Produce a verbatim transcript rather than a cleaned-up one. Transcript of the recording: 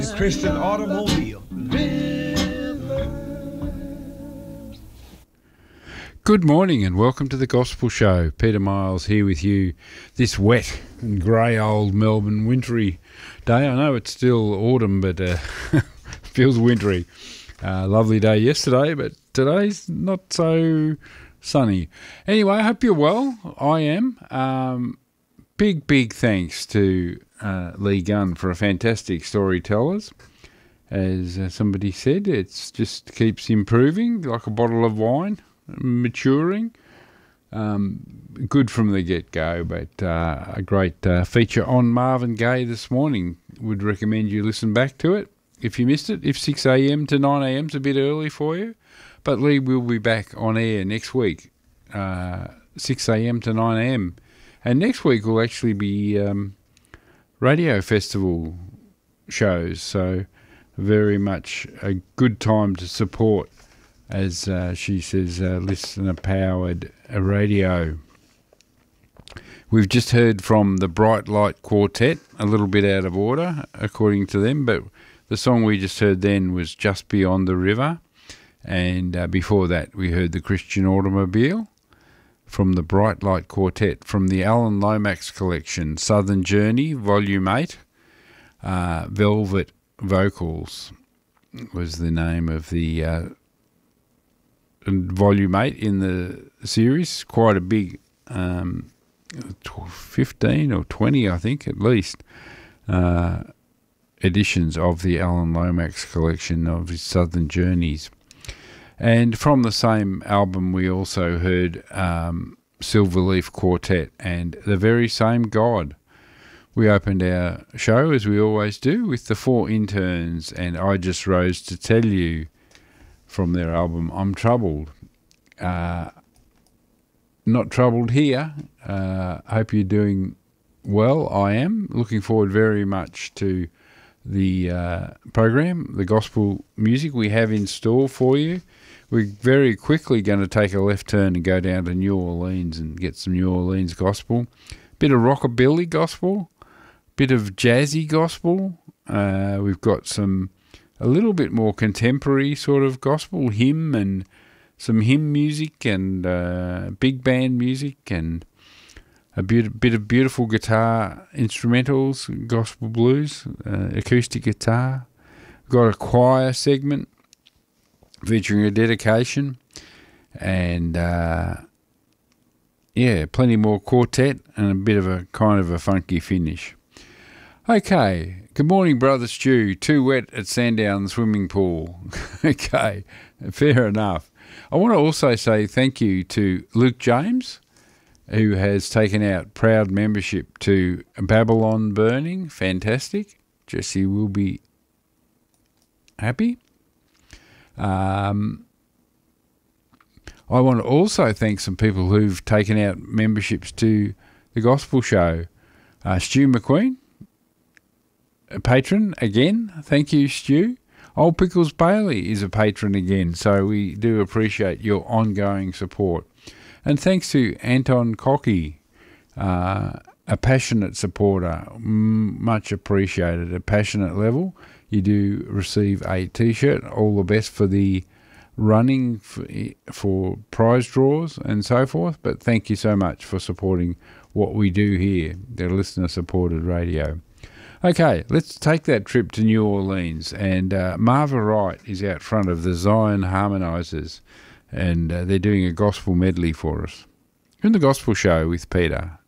Christian automobile. Good morning and welcome to the Gospel Show. Peter Miles here with you this wet and grey old Melbourne wintry day. I know it's still autumn, but uh, feels wintry. Uh, lovely day yesterday, but today's not so sunny. Anyway, I hope you're well. I am. Um, big, big thanks to uh, Lee Gunn for a fantastic storytellers. As uh, somebody said, it just keeps improving like a bottle of wine. Maturing, um, good from the get-go, but uh, a great uh, feature on Marvin Gaye this morning. Would recommend you listen back to it if you missed it. If six a.m. to nine a.m. is a bit early for you, but Lee will be back on air next week, uh, six a.m. to nine a.m. And next week will actually be um, radio festival shows, so very much a good time to support, as uh, she says, uh, listener-powered radio. We've just heard from the Bright Light Quartet, a little bit out of order, according to them, but the song we just heard then was Just Beyond the River, and uh, before that we heard the Christian Automobile from the Bright Light Quartet, from the Alan Lomax collection, Southern Journey, Volume eight, uh, Velvet Vocals was the name of the uh, Volume eight in the series. Quite a big um, fifteen or twenty, I think, at least, uh, editions of the Alan Lomax collection of his Southern Journeys. And from the same album we also heard um, Silverleaf Quartet and The Very Same God. We opened our show, as we always do, with the Four Interns and I Just Rose to Tell You, from their album I'm Troubled. Uh, not troubled here. Uh, hope you're doing well. I am. Looking forward very much to the uh, program, the gospel music we have in store for you. We're very quickly going to take a left turn and go down to New Orleans and get some New Orleans gospel. Bit of rockabilly gospel, bit of jazzy gospel. Uh, we've got some a little bit more contemporary sort of gospel, hymn and some hymn music and uh, big band music and a bit, bit of beautiful guitar instrumentals, gospel blues, uh, acoustic guitar. Got a choir segment featuring a dedication and uh, yeah, plenty more quartet and a bit of a kind of a funky finish. Okay. Good morning, Brother Stu. Too wet at Sandown swimming pool. Okay, fair enough. I want to also say thank you to Luke James, who has taken out proud membership to Babylon Burning. Fantastic. Jesse will be happy. Um, I want to also thank some people who've taken out memberships to the Gospel Show. Uh, Stu McQueen, a patron again. Thank you, Stu. Old Pickles Bailey is a patron again, so we do appreciate your ongoing support. And thanks to Anton Cocky, uh, a passionate supporter, m- much appreciated. A passionate level. You do receive a T-shirt. All the best for the running for, for prize draws and so forth. But thank you so much for supporting what we do here, the listener-supported radio. Okay, let's take that trip to New Orleans, and uh, Marva Wright is out front of the Zion Harmonizers, and uh, they're doing a gospel medley for us. You're in the Gospel Show with Peter.